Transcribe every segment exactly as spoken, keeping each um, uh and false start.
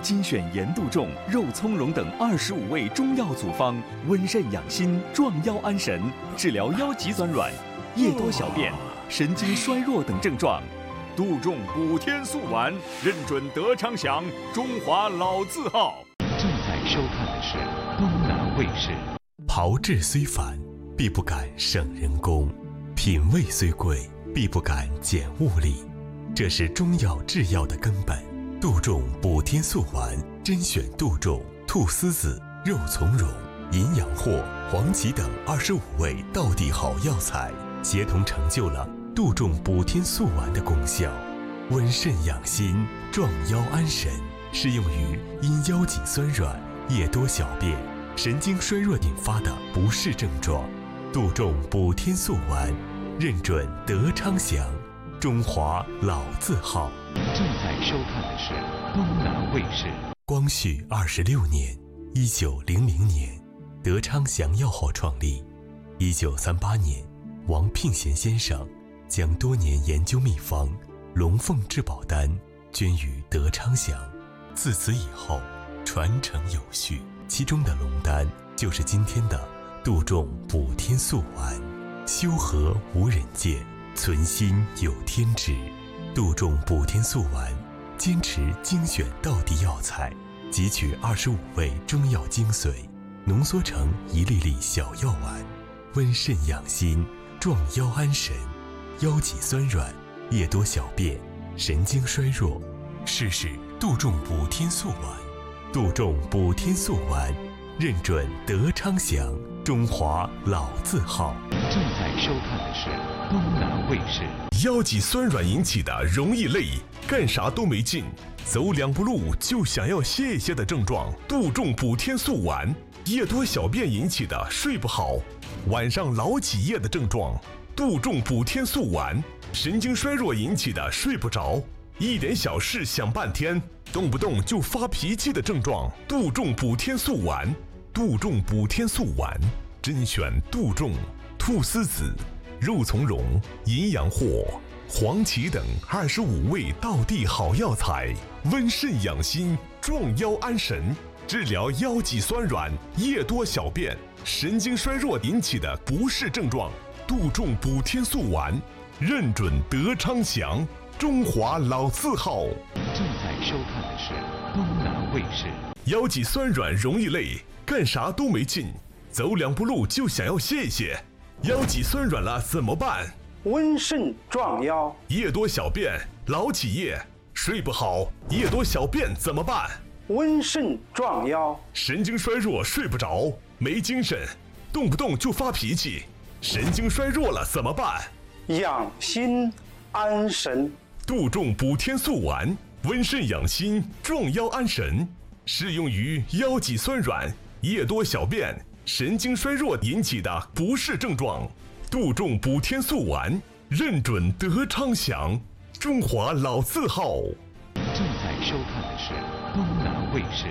精选盐杜仲、肉苁蓉等二十五味中药组方，温肾养心、壮腰安神，治疗腰脊酸软、夜多小便、神经衰弱等症状。杜仲补天素丸，认准德昌祥，中华老字号。 正在收看的是东南卫视。 炮制虽繁，必不敢省人工；品味虽贵，必不敢减物力。这是中药制药的根本。杜仲补天素丸，甄选杜仲、菟丝子、肉苁蓉、银阳藿、黄芪等二十五味道地好药材，协同成就了杜仲补天素丸的功效，温肾养心、壮腰安神，适用于因腰脊酸软、夜多小便、神经衰弱引发的不适症状。杜仲补天素丸，认准德昌祥，中华老字号。 正在收看的是东南卫视。 光绪二十六年，一九零零年，德昌祥药号创立。一九三八年，王聘贤先生将多年研究秘方龙凤至宝丹捐于德昌祥，自此以后传承有序。其中的龙丹就是今天的杜仲补天素丸。修和无人见，存心有天知。杜仲补天素丸坚持精选道地药材，汲取二十五味中药精髓，浓缩成一粒粒小药丸，温肾养心、壮腰安神，腰脊酸软、夜多小便、神经衰弱，试试杜仲补天素丸。杜仲补天素丸，认准德昌祥，中华老字号。 正在收看的是东南卫视。 腰脊酸软引起的容易累，干啥都没劲，走两步路就想要歇一歇的症状，杜仲补天素丸；夜多小便引起的睡不好，晚上老起夜的症状，杜仲补天素丸；神经衰弱引起的睡不着，一点小事想半天，动不动就发脾气的症状，杜仲补天素丸。杜仲补天素丸，甄选杜仲、菟丝子、肉苁蓉、银阳藿、黄芪等二十五味道地好药材，温肾养心、壮腰安神，治疗腰脊酸软、夜多小便、神经衰弱引起的不适症状。杜仲补天素丸，认准德昌祥，中华老字号。 正在收看的是东南卫视。 腰脊酸软容易累，干啥都没劲，走两步路就想要歇一歇。腰脊酸软了怎么办？ 温肾壮腰。 夜多小便，老起夜，睡不好，夜多小便怎么办？ 温肾壮腰。 神经衰弱，睡不着，没精神，动不动就发脾气，神经衰弱了怎么办？ 养心安神。 杜仲补天素丸，温肾养心，壮腰安神，适用于腰脊酸软、夜多小便、神经衰弱引起的不适症状。杜仲补天素丸，认准德昌祥，中华老字号。 正在收看的是东南卫视。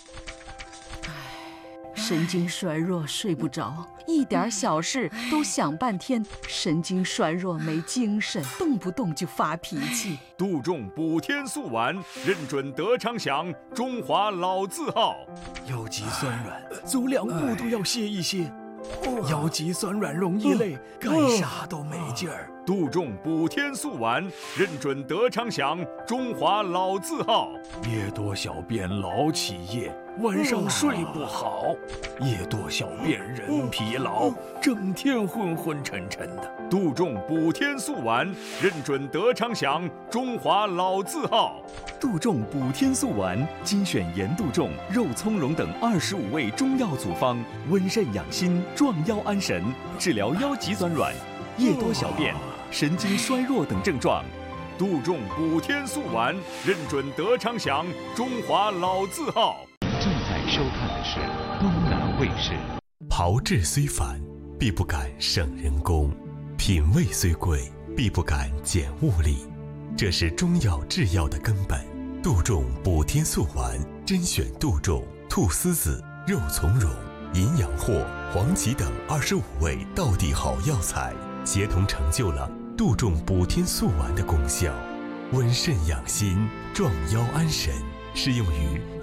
神经衰弱睡不着，一点小事都想半天，神经衰弱没精神，动不动就发脾气。 杜仲补天素丸，认准德昌祥，中华老字号。 腰脊酸软，走两步都要歇一歇。腰脊酸软容易累，干啥都没劲儿。 杜仲补天素丸，认准德昌祥，中华老字号。 夜多小便老起夜，晚上睡不好，夜多小便人疲劳，整天昏昏沉沉的。 杜仲补天素丸，认准德昌祥，中华老字号。杜仲补天素丸，精选盐杜仲、肉苁蓉等二十五味中药组方，温肾养心、壮腰安神，治疗腰脊酸软、夜多小便、神经衰弱等症状。杜仲补天素丸，认准德昌祥，中华老字号。 正在收看的是东南卫视。 炮制虽繁，必不敢省人工；品味虽贵，必不敢减物力。这是中药制药的根本。杜仲补天素丸，甄选杜仲、菟丝子、肉苁蓉、银阳藿、黄芪等二十五味道地好药材，协同成就了杜仲补天素丸的功效，温肾养心、壮腰安神，适用于